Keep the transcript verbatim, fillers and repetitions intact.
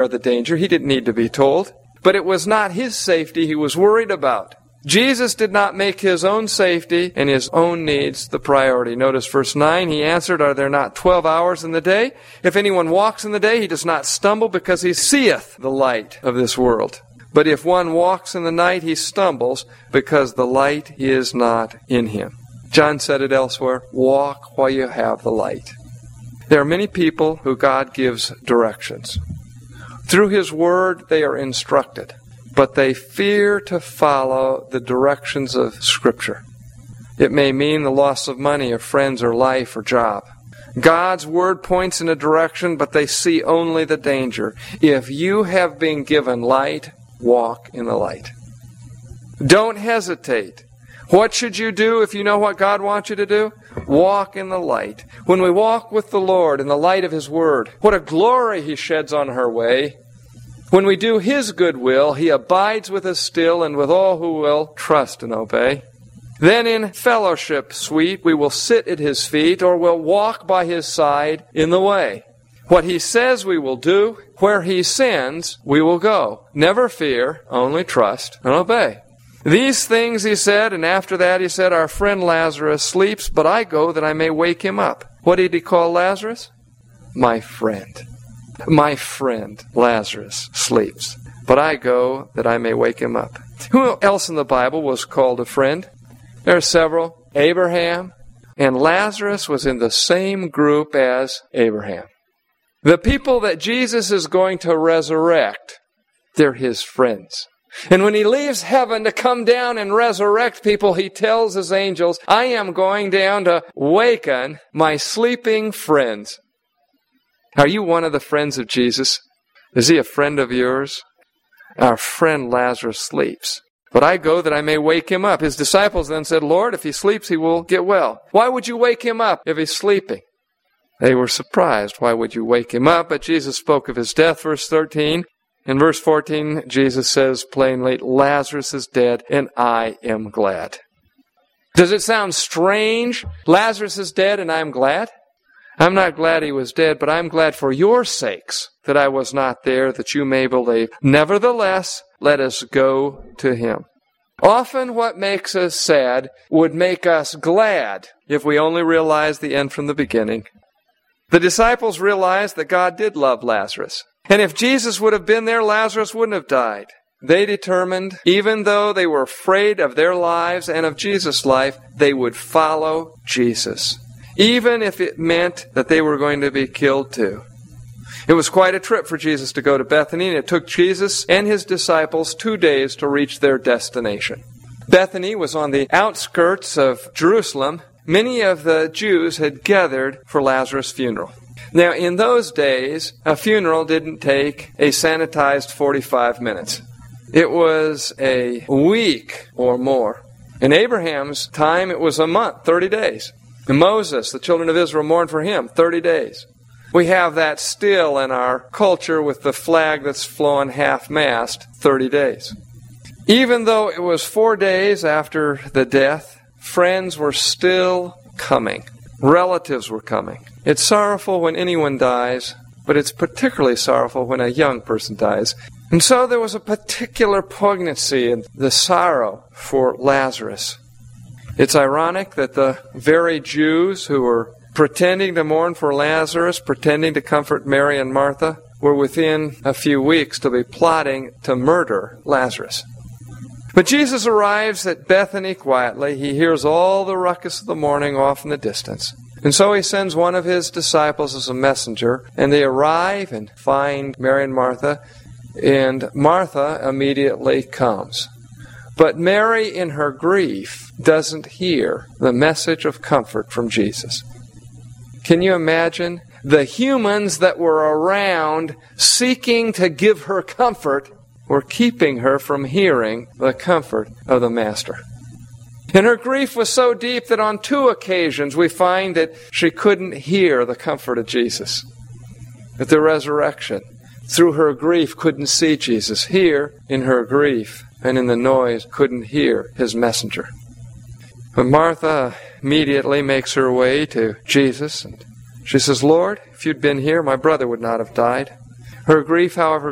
of the danger. He didn't need to be told. But it was not his safety he was worried about. Jesus did not make his own safety and his own needs the priority. Notice verse nine, he answered, are there not twelve hours in the day? If anyone walks in the day, he does not stumble because he seeth the light of this world. But if one walks in the night, he stumbles because the light is not in him. John said it elsewhere, walk while you have the light. There are many people who God gives directions. Through his word, they are instructed, but they fear to follow the directions of Scripture. It may mean the loss of money or friends or life or job. God's word points in a direction, but they see only the danger. If you have been given light, walk in the light. Don't hesitate. What should you do if you know what God wants you to do? Walk in the light. When we walk with the Lord in the light of his word, what a glory he sheds on her way. When we do his good will, he abides with us still and with all who will trust and obey. Then in fellowship sweet, we will sit at his feet or will walk by his side in the way. What he says we will do, where he sends, we will go. Never fear, only trust and obey. These things he said, and after that he said, our friend Lazarus sleeps, but I go that I may wake him up. What did he call Lazarus? My friend. My friend Lazarus sleeps, but I go that I may wake him up. Who else in the Bible was called a friend? There are several. Abraham, and Lazarus was in the same group as Abraham. The people that Jesus is going to resurrect, they're his friends. And when he leaves heaven to come down and resurrect people, he tells his angels, I am going down to waken my sleeping friends. Are you one of the friends of Jesus? Is he a friend of yours? Our friend Lazarus sleeps, but I go that I may wake him up. His disciples then said, Lord, if he sleeps, he will get well. Why would you wake him up if he's sleeping? They were surprised. Why would you wake him up? But Jesus spoke of his death, verse thirteen. In verse fourteen, Jesus says plainly, Lazarus is dead, and I am glad. Does it sound strange? Lazarus is dead, and I am glad? I'm not glad he was dead, but I'm glad for your sakes that I was not there, that you may believe. Nevertheless, let us go to him. Often what makes us sad would make us glad if we only realized the end from the beginning. The disciples realized that God did love Lazarus. And if Jesus would have been there, Lazarus wouldn't have died. They determined, even though they were afraid of their lives and of Jesus' life, they would follow Jesus, even if it meant that they were going to be killed too. It was quite a trip for Jesus to go to Bethany, and it took Jesus and his disciples two days to reach their destination. Bethany was on the outskirts of Jerusalem. Many of the Jews had gathered for Lazarus' funeral. Now, in those days, a funeral didn't take a sanitized forty-five minutes. It was a week or more. In Abraham's time, it was a month, thirty days. In Moses, the children of Israel mourned for him, thirty days. We have that still in our culture with the flag that's flown half-mast, thirty days. Even though it was four days after the death, friends were still coming. Relatives were coming. It's sorrowful when anyone dies, but it's particularly sorrowful when a young person dies. And so there was a particular poignancy in the sorrow for Lazarus. It's ironic that the very Jews who were pretending to mourn for Lazarus, pretending to comfort Mary and Martha, were within a few weeks to be plotting to murder Lazarus. But Jesus arrives at Bethany quietly. He hears all the ruckus of the morning off in the distance. And so he sends one of his disciples as a messenger, and they arrive and find Mary and Martha, and Martha immediately comes. But Mary, in her grief, doesn't hear the message of comfort from Jesus. Can you imagine? The humans that were around seeking to give her comfort were keeping her from hearing the comfort of the Master. And her grief was so deep that on two occasions we find that she couldn't hear the comfort of Jesus. At the resurrection, through her grief, couldn't see Jesus. Here, in her grief and in the noise, couldn't hear his messenger. But Martha immediately makes her way to Jesus, and she says, Lord, if you'd been here, my brother would not have died. Her grief, however,